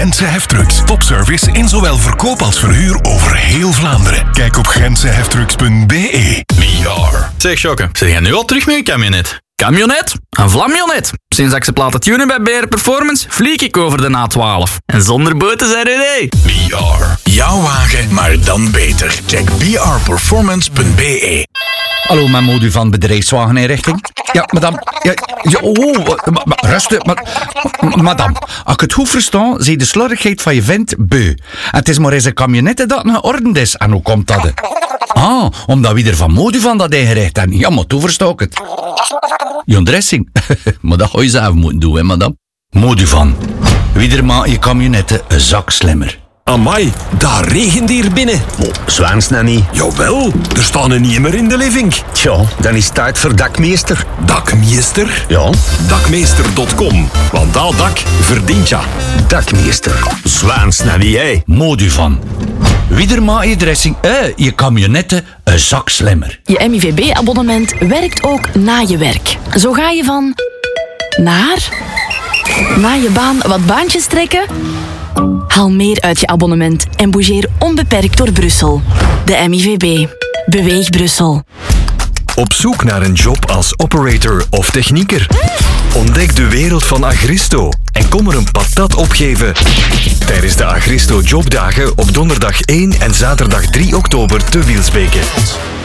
Gentse Heftrucks. Topservice in zowel verkoop als verhuur over heel Vlaanderen. Kijk op gentseheftrucks.be. We are. Zeg Jokke, zeg jij nu al terug met je camionet? Camionet? Een vlamionet. Sinds dat ik ze laten tunen bij BR Performance, vlieg ik over de A12. En zonder boetes en idee. We are. Jouw wagen, maar dan beter. Check brperformance.be. Hallo, mijn Modu van bedrijfswageninrichting. Ja, madame. Rustig, madame. Als ik het goed versta, zie je de slordigheid van je vent beu. En het is maar eens een camionette dat geordend is. En hoe komt dat? Omdat wie er van Modu van dat ingericht hebben. Ja, maar toen versta ik het. Je dressing. Maar dat ga je zelf moeten doen, hè, madame. Modu van. Wie er maakt je camionette een zak slimmer. Amai, daar regent hier binnen. Zwaans nou niet. Jawel, er staan een niemer in de living. Tja, dan is het tijd voor dakmeester. Dakmeester? Ja. Dakmeester.com, want dat dak verdient ja. Dakmeester. Zwaans nou niet, hè. Modu van. Wie er maakt je dressing, je camionette een zak slimmer. Je MIVB-abonnement werkt ook na je werk. Zo ga je van... naar... na je baan wat baantjes trekken... Haal meer uit je abonnement en bougeer onbeperkt door Brussel. De MIVB. Beweeg Brussel. Op zoek naar een job als operator of technieker? Ontdek de wereld van Agristo en kom er een patat opgeven tijdens de Agristo Jobdagen op donderdag 1 en zaterdag 3 oktober te Wielsbeke.